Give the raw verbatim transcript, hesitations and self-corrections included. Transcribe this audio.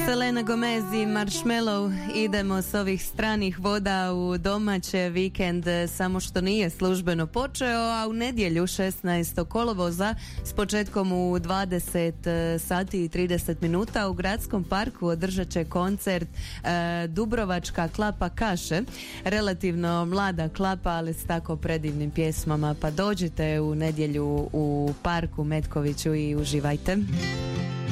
Selena Gomez i Marshmello, idemo s ovih stranih voda u domaće. Vikend samo što nije službeno počeo, a u nedjelju šesnaestog kolovoza s početkom u dvadeset sati i trideset minuta u Gradskom parku održat će koncert e, Dubrovačka klapa Kaše, relativno mlada klapa, ali s tako predivnim pjesmama, pa dođite u nedjelju u parku Metkoviću i uživajte.